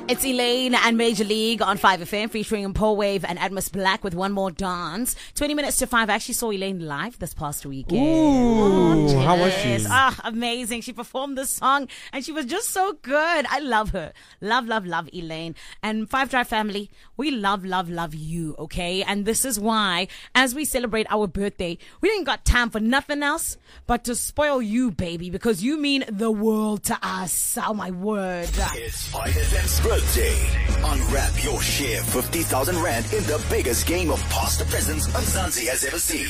It's Elaine and Major League on 5FM featuring Paul Wave and Atmos Black with One More Dance. 20 minutes to 5. I actually saw Elaine live this past weekend. Ooh, how was she? Amazing. She performed this song and she was just so good. I love her. Love Elaine. And Five Drive family, we love you, okay? And this is why, as we celebrate our birthday, we ain't got time for nothing else but to spoil you, baby, because you mean the world to us. Oh, my word. It's 5FM's birthday. Unwrap your share 50,000 Rand in the biggest game of past the presents Mzansi has ever seen.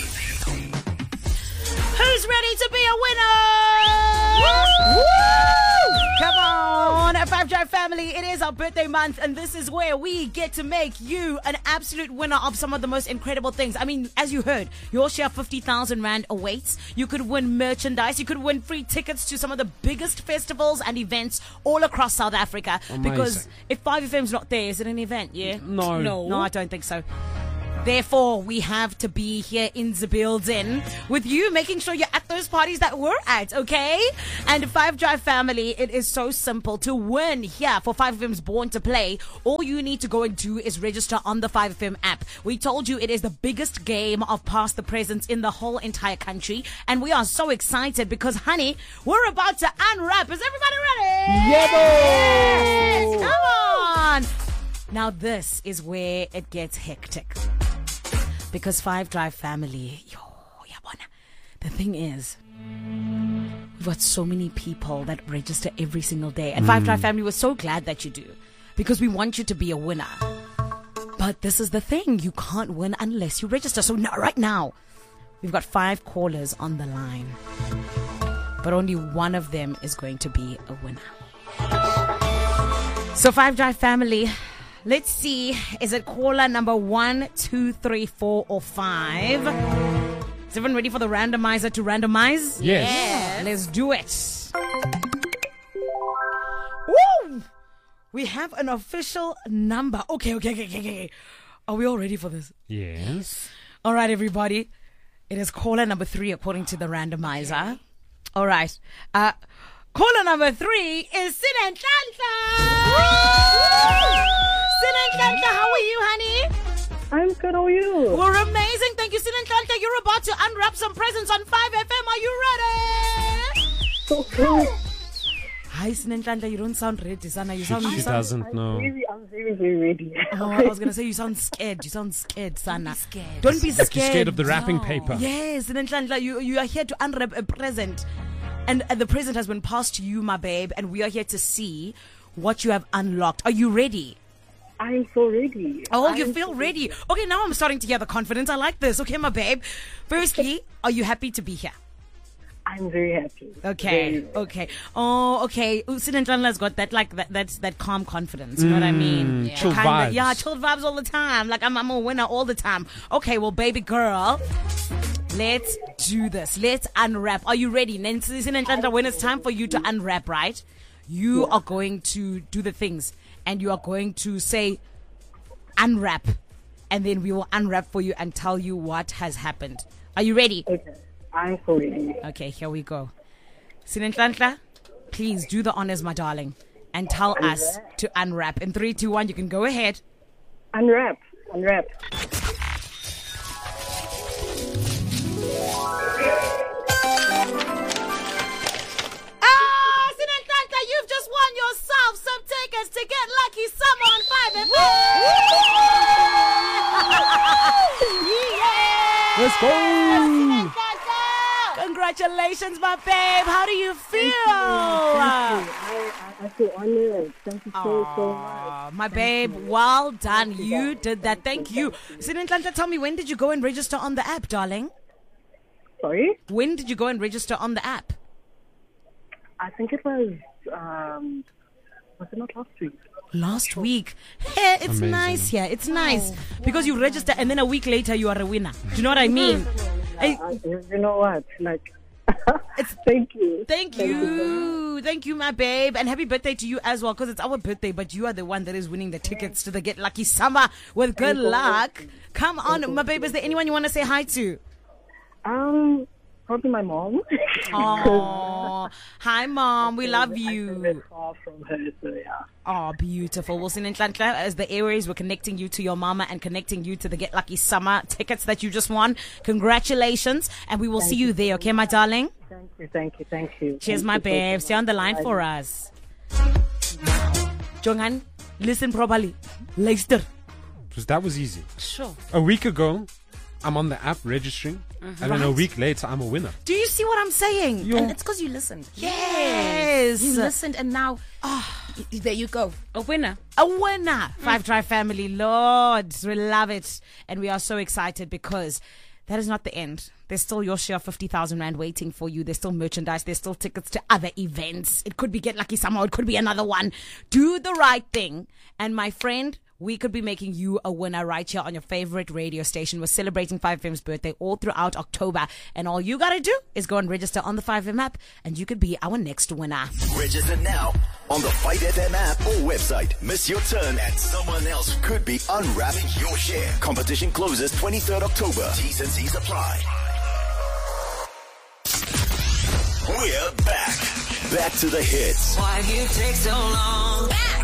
Who's ready to be a winner? Woo! Come on, Five Drive family. It is our birthday month, and this is where we get to make you an absolute winner of some of the most incredible things. I mean, as you heard, your share of 50,000 Rand awaits. You could win merchandise. You could win free tickets to some of the biggest festivals and events all across South Africa. Amazing. Because if 5FM's not there, is it an event? Yeah? No. No, I don't think so. Therefore, we have to be here in the building with you, making sure you're at those parties that we're at, okay? And Five Drive family, it is so simple to win here for 5FM's Born to Play. All you need to go and do is register on the 5FM app. We told you it is the biggest game of past the presents in the whole entire country. And we are so excited because, honey, we're about to unwrap. Is everybody ready? Yes! Come on! Now this is where it gets hectic. Because Five Drive family, the thing is, we've got so many people that register every single day. And Five Drive family, we're so glad that you do. Because we want you to be a winner. But this is the thing, you can't win unless you register. So now, right now, we've got 5 callers on the line. But only one of them is going to be a winner. So Five Drive family, let's see, is it caller number 1, 2, 3, 4, or 5? Is everyone ready for the randomizer to randomize? Yes. Let's do it. Woo! We have an official number. Okay. Are we all ready for this? Yes. All right, everybody. It is caller number 3 according to the randomizer. All right. Caller number 3 is Sinenhlanhla. Sinenhlanhla, how are you, honey? I'm good, how are you? We're amazing. Thank you, Sinenhlanhla. You're about to unwrap some presents on 5FM. Are you ready? So cool. Hi, Sinenhlanhla. You don't sound ready, Sana. You She sound doesn't know. I'm very ready. Oh, I was going to say you sound scared. You sound scared, Sana. Don't be scared. Like you're scared of the wrapping paper. Yes, Sinenhlanhla, you are here to unwrap a present. And the present has been passed to you, my babe, and we are here to see what you have unlocked. Are you ready? I'm so ready. Oh, you feel ready. Okay, now I'm starting to get the confidence. I like this. Okay, my babe. Firstly, are you happy to be here? I'm very happy. Okay. Oh, okay. Sinenhlanhla's got that's that calm confidence. You know what I mean? Chill vibes. Yeah, chill vibes all the time. Like I'm a winner all the time. Okay, well, baby girl, let's do this. Let's unwrap. Are you ready? Sinenhlanhla, when it's time for you to unwrap, right? You are going to do the things. And you are going to say, unwrap. And then we will unwrap for you and tell you what has happened. Are you ready? Okay. I'm so ready. Okay, here we go. Sinenhlanhla, please do the honors, my darling. And tell us to unwrap. In 3, 2, 1, you can go ahead. Unwrap. You've just won yourself some tickets to get Lucky Summer on 5FM. Yeah! Let's go! Congratulations, my babe. How do you feel? I feel honored. Thank you so much. My babe, well done. You did that. Thank you. Sinenhlanhla, tell me, when did you go and register on the app, darling? Sorry? When did you go and register on the app? I think it was it not last week? Last week. Hey, it's Amazing. nice here. It's nice. Because you register and then a week later you are a winner. Do you know what I mean? You know what? Like, thank you. Thank you, my babe. And happy birthday to you as well, because it's our birthday, but you are the one that is winning the tickets to the Get Lucky Summer with good luck. Come on, my babe. Is there anyone you want to say hi to? Probably my mom. Oh, Oh, hi, Mom. We love I live you. far from her, so yeah. Oh, beautiful. We'll send in Nhlanhla as the airways. We're connecting you to your mama and connecting you to the Get Lucky Summer tickets that you just won. Congratulations. And we will see you there, okay, my darling? Thank you. Cheers, my babe. Stay on the line for us. Jongan, listen properly. Leicester. Because that was easy. Sure. A week ago, I'm on the app registering, and then a week later, I'm a winner. Do you see what I'm saying? And it's because you listened. Yes. You listened, and now, there you go. A winner. A winner. Five Drive family. Lord, we love it. And we are so excited because that is not the end. There's still your share of 50,000 Rand waiting for you. There's still merchandise. There's still tickets to other events. It could be Get Lucky Summer. It could be another one. Do the right thing. And my friend, we could be making you a winner right here on your favorite radio station. We're celebrating 5FM's birthday all throughout October. And all you got to do is go and register on the 5FM app, and you could be our next winner. Register now on the 5FM app or website. Miss your turn and someone else could be unwrapping your share. Competition closes 23rd October. T's and C's apply. We're back. Back to the hits. Why you take so long?